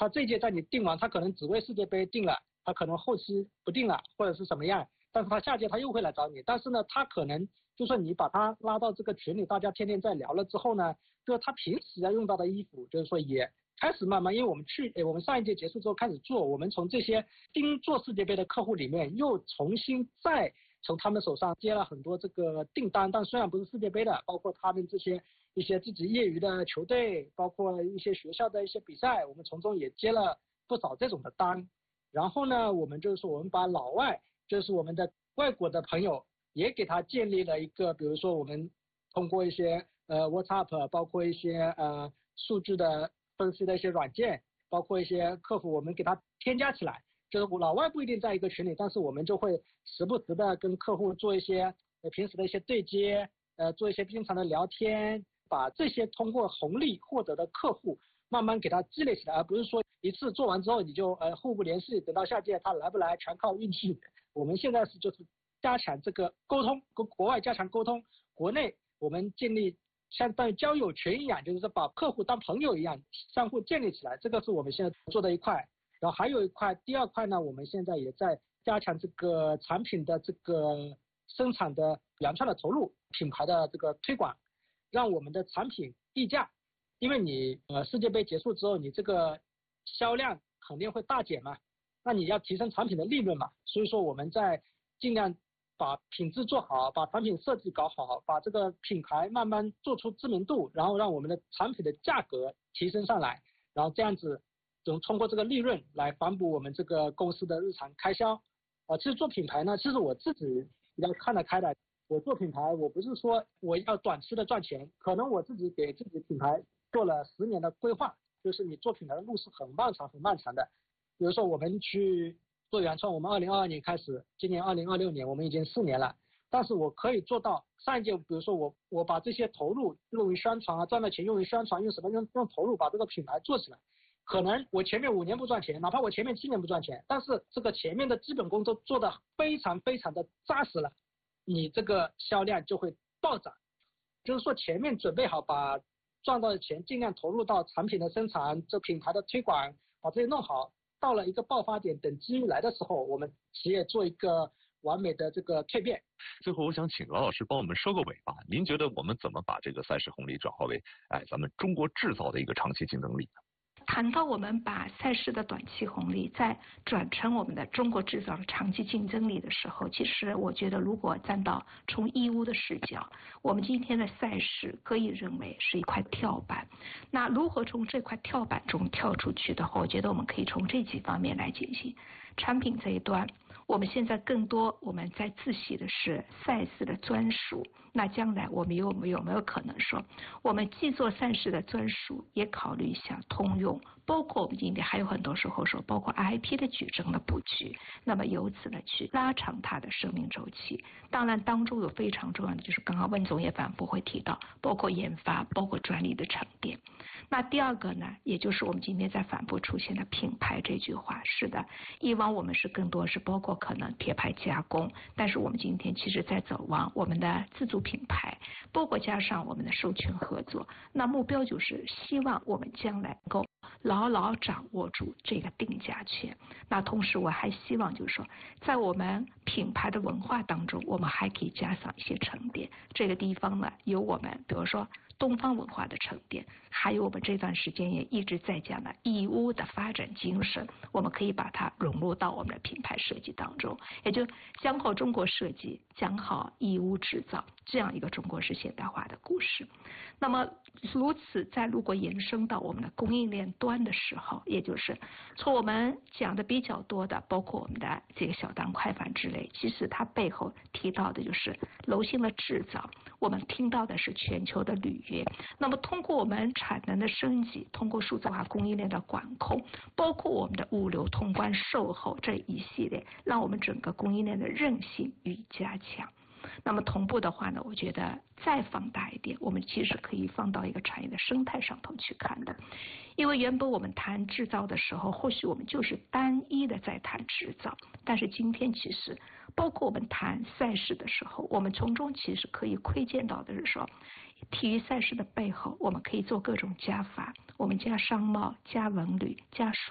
他这届在你定完，他可能只为世界杯定了，他可能后期不定了或者是什么样，但是他下届他又会来找你，但是呢他可能就说你把他拉到这个群里，大家天天在聊了之后呢，就是他平时要用到的衣服，就是说也开始慢慢，因为我们上一届结束之后开始做，我们从这些盯做世界杯的客户里面又重新再从他们手上接了很多这个订单，但虽然不是世界杯的，包括他们这些一些自己业余的球队，包括一些学校的一些比赛，我们从中也接了不少这种的单。然后呢，我们就是说我们把老外，就是我们的外国的朋友也给他建立了一个，比如说我们通过一些WhatsApp， 包括一些数据的分析的一些软件，包括一些客服，我们给他添加起来。就是老外不一定在一个群里，但是我们就会时不时的跟客户做一些平时的一些对接，做一些经常的聊天，把这些通过红利获得的客户慢慢给他积累起来，而不是说一次做完之后你就互不联系，等到下届他来不来全靠运气。我们现在就是加强这个沟通，跟国外加强沟通，国内我们建立相当于交友群一样，就是把客户当朋友一样相互建立起来，这个是我们现在做的一块。然后还有一块，第二块呢，我们现在也在加强这个产品的这个生产的原创的投入，品牌的这个推广，让我们的产品溢价，因为你世界杯结束之后，你这个销量肯定会大减嘛，那你要提升产品的利润嘛，所以说我们在尽量把品质做好，把产品设计搞好，把这个品牌慢慢做出知名度，然后让我们的产品的价格提升上来，然后这样子通过这个利润来反哺我们这个公司的日常开销。其实做品牌呢，其实我自己比较看得开的，我做品牌我不是说我要短期的赚钱，可能我自己给自己品牌做了10年的规划，就是你做品牌的路是很漫长很漫长的。比如说我们去做原创，我们2022年开始，今年2026年我们已经4年了，但是我可以做到上一届，比如说我把这些投入用于宣传啊，赚的钱用于宣传，用什么用投入把这个品牌做起来，可能我前面5年不赚钱，哪怕我前面7年不赚钱，但是这个前面的基本功都做得非常非常的扎实了，你这个销量就会暴涨。就是说前面准备好，把赚到的钱尽量投入到产品的生产，这品牌的推广，把这些弄好，到了一个爆发点，等机遇来的时候，我们企业做一个完美的这个蜕变。 最后我想请老师帮我们收个尾吧，您觉得我们怎么把这个赛事红利转化为咱们中国制造的一个长期竞争力呢？ 谈到我们把赛事的短期红利再转成我们的中国制造的长期竞争力的时候，其实我觉得如果站到从义乌的视角，我们今天的赛事可以认为是一块跳板。那如何从这块跳板中跳出去的话，我觉得我们可以从这几方面来进行。产品这一端，我们现在更多我们在自习的是赛事的专属，那将来我们有没有可能说，我们既做赛事的专属，也考虑一下通用，包括我们今天还有很多时候说，包括 IP 的矩阵的布局，那么由此呢去拉长它的生命周期。当然当中有非常重要的，就是刚刚温总也反复会提到，包括研发，包括专利的沉淀。那第二个呢，也就是我们今天在反复出现的品牌这句话，是的，以往我们是更多是包括可能贴牌加工，但是我们今天其实在走往我们的自主品牌，包括加上我们的授权合作，那目标就是希望我们将来能够牢牢掌握住这个定价权。那同时我还希望就是说，在我们品牌的文化当中，我们还可以加上一些沉淀。这个地方呢，有我们比如说东方文化的沉淀，还有我们这段时间也一直在讲的义乌的发展精神，我们可以把它融入到我们的品牌设计当中，也就讲好中国设计，讲好义乌制造这样一个中国式现代化的故事。那么如此再如果延伸到我们的供应链端的时候，也就是从我们讲的比较多的，包括我们的这个小单快反之类，其实它背后提到的就是柔性的制造，我们听到的是全球的履约。那么通过我们产能的升级，通过数字化供应链的管控，包括我们的物流通关售后这一系列，让我们整个供应链的韧性予以加强。那么同步的话呢，我觉得再放大一点，我们其实可以放到一个产业的生态上头去看的。因为原本我们谈制造的时候，或许我们就是单一的在谈制造，但是今天其实包括我们谈赛事的时候，我们从中其实可以窥见到的是说，体育赛事的背后，我们可以做各种加法，我们加商贸、加文旅、加